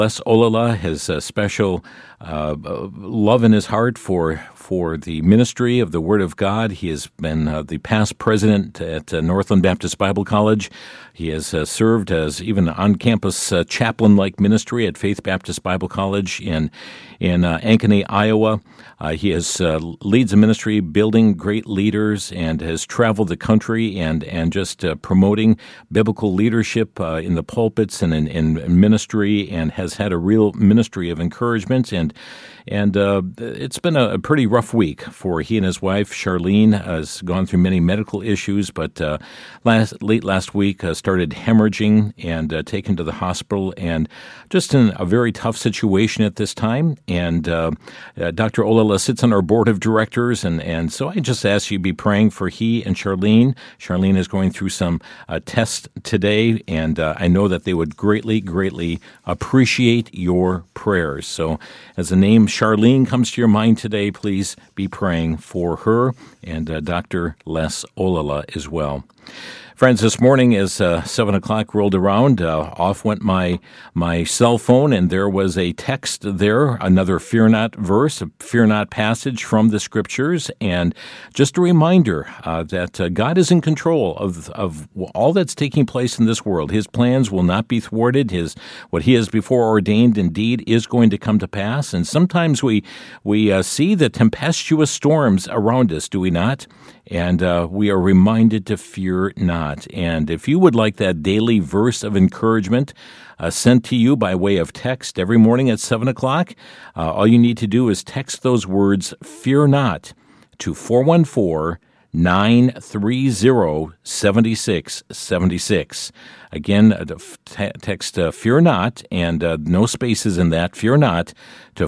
Les Olala has a special love in his heart for the ministry of the Word of God. He has been the past president at Northland Baptist Bible College. He has served as even on-campus chaplain-like ministry at Faith Baptist Bible College in Ankeny, Iowa. He leads a ministry building great leaders and has traveled the country and just promoting biblical leadership in the pulpits and in ministry, and has had a real ministry of encouragement. And it's been a pretty rough week for he and his wife. Charlene has gone through many medical issues, but late last week started hemorrhaging and taken to the hospital, and just in a very tough situation at this time. And Dr. Olala sits on our board of directors, and so I just ask you to be praying for he and Charlene. Charlene is going through some tests today, and I know that they would greatly appreciate your prayers. So as the name Charlene comes to your mind today, please be praying for her and Dr. Les Olala as well. Friends, this morning as 7 o'clock rolled around, off went my cell phone, and there was a text there, another fear not verse, a fear not passage from the Scriptures, and just a reminder that God is in control of all that's taking place in this world. His plans will not be thwarted. What He has before ordained indeed is going to come to pass, and sometimes we see the tempestuous storms around us, do we not? And we are reminded to fear not. And if you would like that daily verse of encouragement sent to you by way of text every morning at 7 o'clock, all you need to do is text those words, fear not, to 414-930-7676. Again, text fear not, and no spaces in that, fear not, to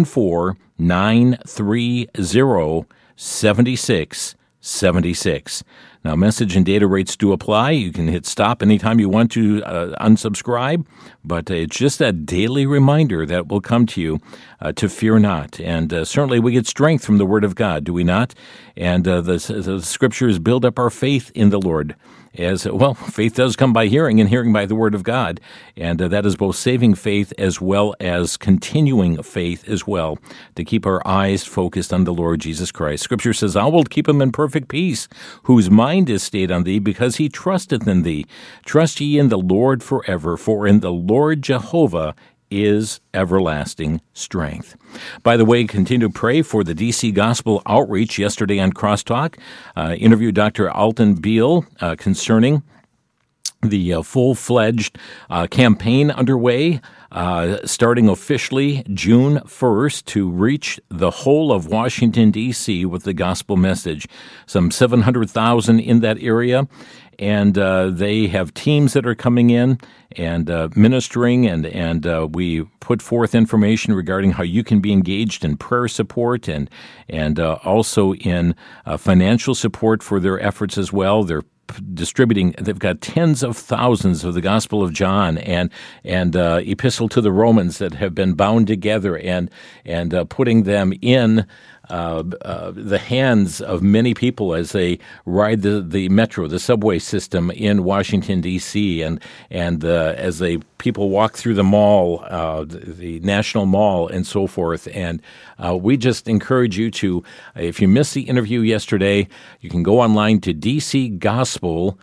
414-930-7676. Now, message and data rates do apply. You can hit stop anytime you want to unsubscribe, but it's just that daily reminder that will come to you to fear not. And certainly we get strength from the Word of God, do we not? And the Scriptures build up our faith in the Lord. As well, faith does come by hearing, and hearing by the Word of God, and that is both saving faith as well as continuing faith as well, to keep our eyes focused on the Lord Jesus Christ. Scripture says, "I will keep him in perfect peace, whose mind is stayed on thee, because he trusteth in thee. Trust ye in the Lord forever, for in the Lord Jehovah is everlasting strength." By the way, continue to pray for the DC Gospel Outreach. Yesterday on Crosstalk, interviewed Dr. Alton Beal concerning the full-fledged campaign underway, starting officially June 1st to reach the whole of Washington, D.C. with the gospel message. Some 700,000 in that area, and they have teams that are coming in and ministering, and we put forth information regarding how you can be engaged in prayer support and also in financial support for their efforts as well. They're distributing. They've got tens of thousands of the Gospel of John and Epistle to the Romans that have been bound together and putting them in the hands of many people as they ride the metro, the subway system in Washington, D.C., and as people walk through the mall, the National Mall, and so forth. And we just encourage you to, if you missed the interview yesterday, you can go online to dcgospel.org,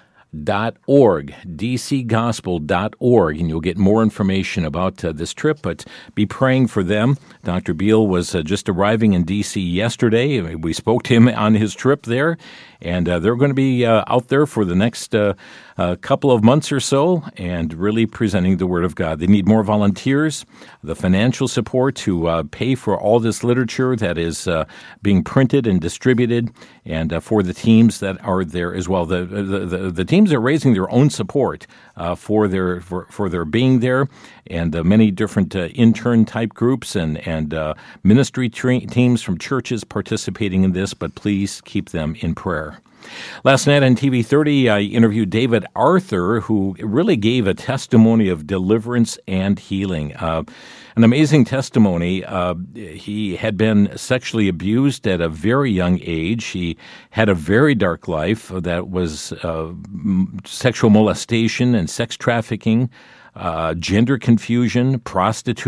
dcgospel.org, and you'll get more information about this trip, but be praying for them. Dr. Beal was just arriving in D.C. yesterday. We spoke to him on his trip there, and they're going to be out there for the next couple of months or so and really presenting the Word of God. They need more volunteers, the financial support to pay for all this literature that is being printed and distributed, and for the teams that are there as well. The teams are raising their own support for their being there, and many different intern type groups and ministry teams from churches participating in this, but please keep them in prayer. Last night on TV 30, I interviewed David Arthur, who really gave a testimony of deliverance and healing. An amazing testimony. He had been sexually abused at a very young age. He had a very dark life that was sexual molestation and sex trafficking gender confusion, prostitution.